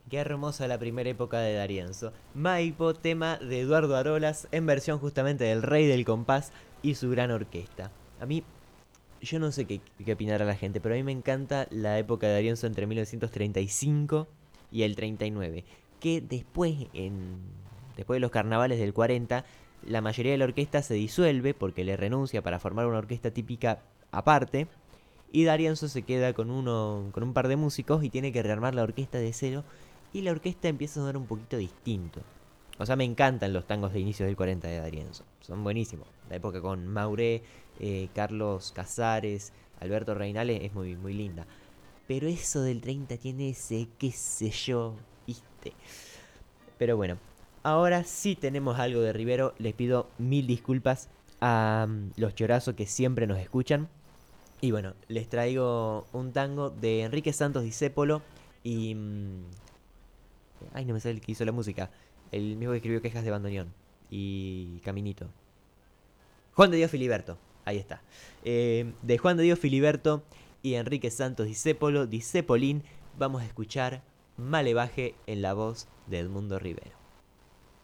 Qué hermosa la primera época de D'Arienzo. Maipo, tema de Eduardo Arolas, en versión justamente del Rey del Compás y su gran orquesta. A mí, yo no sé qué opinará la gente, pero a mí me encanta la época de D'Arienzo entre 1935 y el 39. Que después de los carnavales del 40, la mayoría de la orquesta se disuelve porque le renuncia para formar una orquesta típica aparte. Y D'Arienzo se queda con un par de músicos y tiene que rearmar la orquesta de cero. Y la orquesta empieza a sonar un poquito distinto. O sea, me encantan los tangos de inicios del 40 de D'Arienzo. Son buenísimos. La época con Mauré, Carlos Casares, Alberto Reinales es muy, muy linda. Pero eso del 30 tiene ese, qué sé yo, viste. Pero bueno, ahora sí tenemos algo de Rivero. Les pido mil disculpas a los chorazos que siempre nos escuchan. Y bueno, les traigo un tango de Enrique Santos Discépolo y... ay, no me sale el que hizo la música. El mismo que escribió Quejas de Bandoneón y Caminito. Juan de Dios Filiberto, ahí está. De Juan de Dios Filiberto y Enrique Santos Discépolo, Discepolín, vamos a escuchar Malevaje en la voz de Edmundo Rivero.